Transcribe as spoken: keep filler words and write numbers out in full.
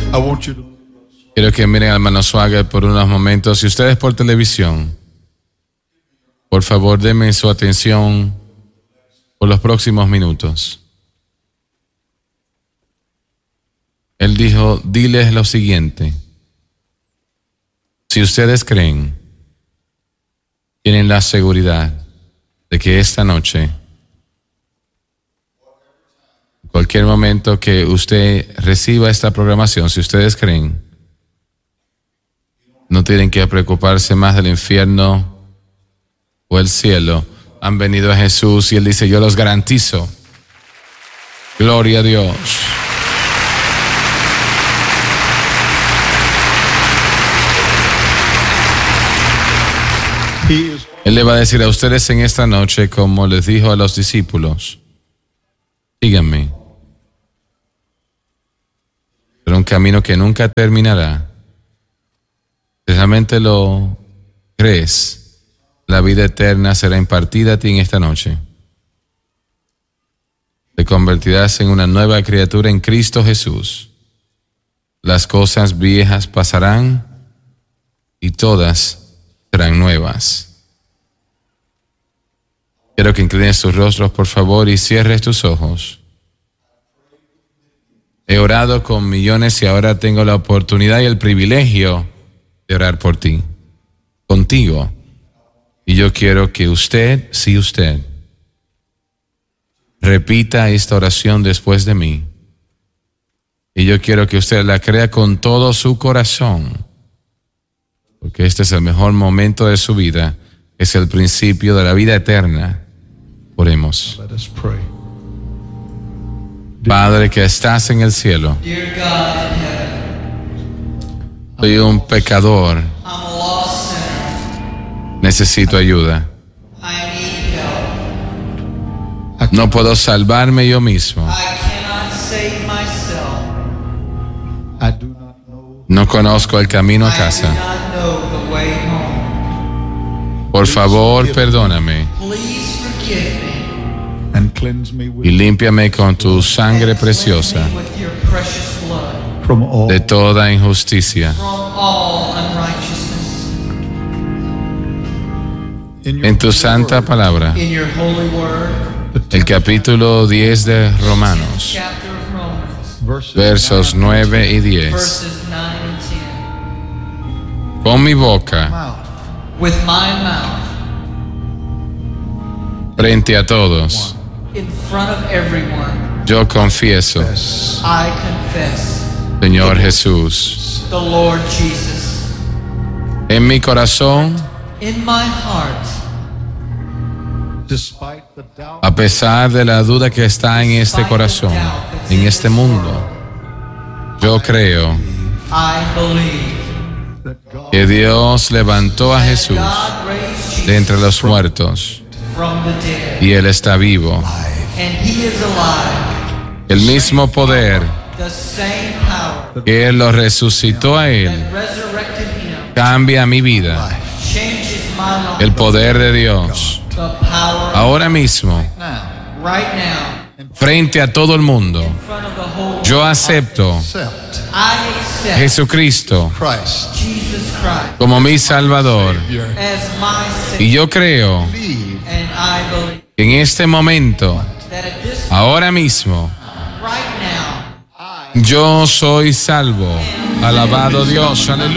I want you to. Quiero que miren al hermano Swagger por unos momentos. Y ustedes por televisión, por favor, denme su atención por los próximos minutos. Él dijo, diles lo siguiente. Si ustedes creen, tienen la seguridad de que esta noche, en cualquier momento que usted reciba esta programación, si ustedes creen, no tienen que preocuparse más del infierno o el cielo. Han venido a Jesús y Él dice, yo los garantizo. Gloria a Dios. Él le va a decir a ustedes en esta noche, como les dijo a los discípulos, síganme. Pero un camino que nunca terminará. Si realmente lo crees, la vida eterna será impartida a ti en esta noche. Te convertirás en una nueva criatura en Cristo Jesús. Las cosas viejas pasarán y todas serán nuevas. Quiero que inclines tus rostros, por favor, y cierres tus ojos. He orado con millones y ahora tengo la oportunidad y el privilegio de orar por ti, contigo. Y yo quiero que usted, sí usted, repita esta oración después de mí. Y yo quiero que usted la crea con todo su corazón, porque este es el mejor momento de su vida, es el principio de la vida eterna. Oremos. Let us pray. Padre que estás en el cielo, Dear God in heaven, soy un pecador, I'm a lost sinner. necesito ayuda. I need help. No puedo salvarme yo mismo. I cannot save myself. I do not know. No conozco el camino a I do casa. not know the way home. Por favor, perdóname Please forgive me. And cleanse me with y límpiame con tu sangre and cleanse preciosa me with your precious blood from all. de toda injusticia. from all unrighteousness. In your En tu santa palabra, In your holy word, el capítulo diez de Romanos, chapter of Romans, verses versos nueve y diez. verses nine and ten. Con mi boca, mouth. With my mouth, frente a todos, in front of everyone, yo confieso, Yes. I confess Señor Jesús, the Lord Jesus. en mi corazón, In my heart, Despite the doubt, a pesar de la duda que está en este corazón, en este mundo, yo creo I believe that God que Dios levantó a that Jesús God raised de Jesus entre los muertos from the dead, y Él está vivo. and He is alive. El mismo poder The same power que Él lo resucitó a Él that resurrected Him cambia mi vida. changes my life. El poder de Dios The power ahora mismo, now right now, frente a todo el mundo, in front of the whole yo acepto accept I accept Jesucristo Christ. Jesus Christ como mi Salvador. Your as my Y Savior, yo creo believe and I believe que en este momento, that at this ahora mismo, right now, yo soy salvo. Alabado Dios, aleluya.